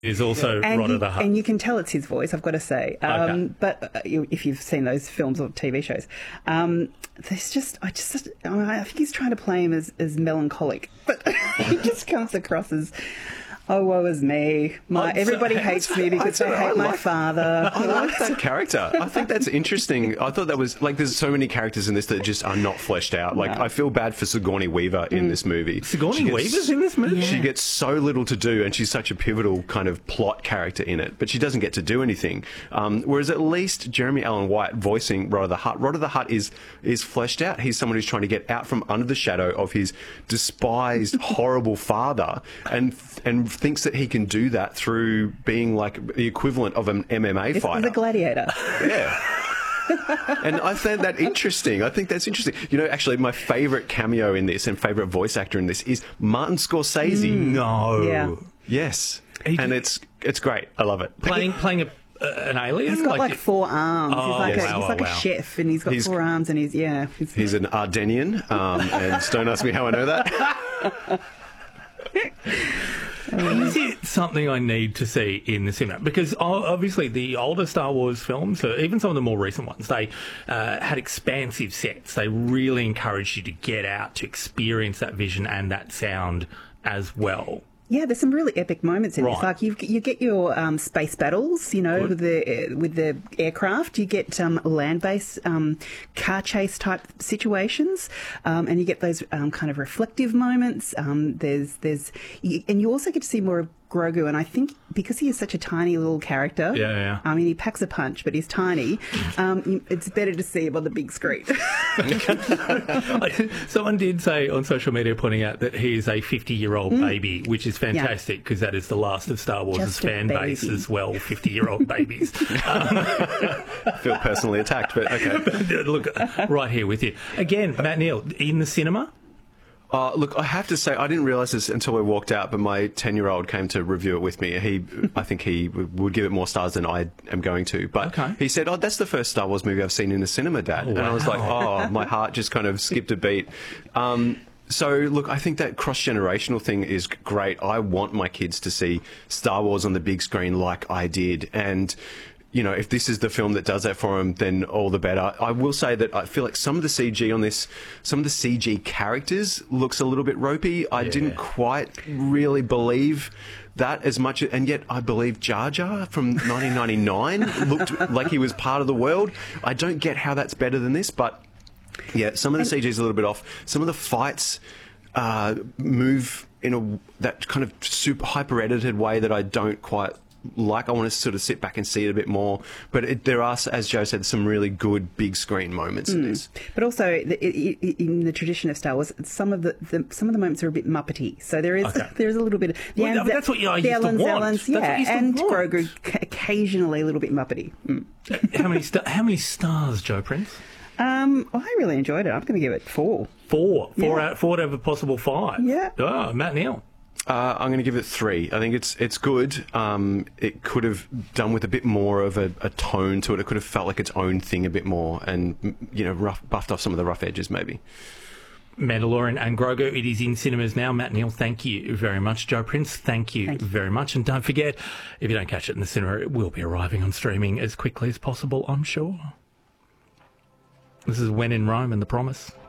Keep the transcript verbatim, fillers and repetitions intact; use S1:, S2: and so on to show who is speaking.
S1: is also
S2: and
S1: Rod
S2: he,
S1: of the Hutt.
S2: and you can tell it's his voice, I've got to say. Um,
S1: Okay.
S2: But uh, you- if you've seen those films or T V shows, um, there's just, I just, I think he's trying to play him as, as melancholic, but he just comes across as, oh, woe is me. My,
S3: Oh, so-
S2: everybody hates me because
S3: I-
S2: they
S3: I
S2: hate my
S3: like-
S2: father.
S3: I like that character. I think that's interesting. I thought that was like there's so many characters in this that just are not fleshed out. Like
S2: No.
S3: I feel bad for Sigourney Weaver in this movie.
S1: Sigourney
S3: She gets-
S1: Weaver's in this movie?
S3: She gets so little to do, and she's such a pivotal kind of plot character in it. But she doesn't get to do anything. Um, whereas at least Jeremy Allen White voicing Rod of the Hutt, Rod of the Hutt is is fleshed out. He's someone who's trying to get out from under the shadow of his despised, horrible father, and and thinks that he can do that through being like the equivalent of an M M A
S2: He's
S3: fighter.
S2: a gladiator.
S3: Yeah. And I found that interesting. I think that's interesting. You know, actually, my favourite cameo in this and favourite voice actor in this is Martin Scorsese.
S1: No.
S2: Yeah.
S3: Yes,
S1: He
S3: and
S1: did-
S3: it's it's great. I love it.
S1: Playing playing a, uh, an alien?
S2: He's got like, four arms.
S1: Oh,
S2: he's like,
S1: yes.
S2: a, he's
S1: Wow,
S2: like
S1: wow.
S2: a chef, and he's got
S3: He's-
S2: four arms, and he's, yeah. He's,
S3: He's an Ardennian, um, and don't ask me how I know that.
S1: Is it something I need to see in the cinema? Because o- obviously the older Star Wars films, uh, even some of the more recent ones, they uh, had expansive sets. They really encouraged you to get out, to experience that vision and that sound as well.
S2: Yeah, there's some really epic moments in this.
S1: Right.
S2: Like you, you get your um, space battles, you know,
S1: Good.
S2: with the uh, with the aircraft. You get um, land-based um, car chase type situations, um, and you get those um, kind of reflective moments. Um, there's there's you, and you also get to see more of Grogu. And I think because he is such a tiny little character,
S1: Yeah, yeah.
S2: I mean, he packs a punch, but he's tiny. Um, you- it's better to see him on the big screen.
S1: Someone did say on social media pointing out that he is a fifty-year-old baby, which is fantastic because that is the last of Star Wars'
S2: Just a
S1: fan base
S2: baby.
S1: as well, fifty-year-old babies. Um,
S3: I feel personally attacked, but okay.
S1: Look, right here with you. Again, Matt Neal, in the cinema?
S3: Uh, look, I have to say, I didn't realise this until we walked out, but my ten-year-old came to review it with me. He, I think he w- would give it more stars than I am going to. But
S1: Okay.
S3: he said, oh, that's the first Star Wars movie I've seen in the cinema, Dad. And I was like, oh, my heart just kind of skipped a beat. Um, so, look, I think that cross-generational thing is great. I want my kids to see Star Wars on the big screen like I did. And you know, if this is the film that does that for him, then all the better. I will say that I feel like some of the C G on this, some of the C G characters looks a little bit ropey. I didn't quite really believe that as much, and yet I believe Jar Jar from nineteen ninety-nine looked like he was part of the world. I don't get how that's better than this, but yeah, some of the C G is a little bit off. Some of the fights uh, move in a that kind of super hyper edited way that I don't quite like. I want to sort of sit back and see it a bit more, but it, there are, as Joe said, some really good big screen moments in this.
S2: But also, the, i i in the tradition of Star Wars, some of the, the some of the moments are a bit Muppety. So there is
S1: Okay.
S2: there is a little bit of the
S1: Well,
S2: Anz-
S1: that's what you- I
S2: the
S1: used to
S2: Ellen
S1: want.
S2: Zellens,
S1: That's what
S2: yeah,
S1: I used to
S2: and
S1: want.
S2: Grogu c- occasionally a little bit Muppety. Mm.
S1: How many sta- how many stars, Joe Prince?
S2: Um, I really enjoyed it. I'm going to give it four.
S1: Four. Four
S2: Yeah.
S1: out four out of a possible five.
S2: Yeah.
S1: Oh, Matt Neal.
S3: Uh, I'm going to give it three. I think it's it's good. Um, it could have done with a bit more of a, a tone to it. It could have felt like its own thing a bit more, and m- you know, rough, buffed off some of the rough edges, maybe.
S1: Mandalorian and Grogu. It is in cinemas now. Matt Neal, thank you very much. Joe Prince, thank you,
S2: Thank you.
S1: very much. And don't forget, if you don't catch it in the cinema, it will be arriving on streaming as quickly as possible, I'm sure. This is When in Rome and The Promise.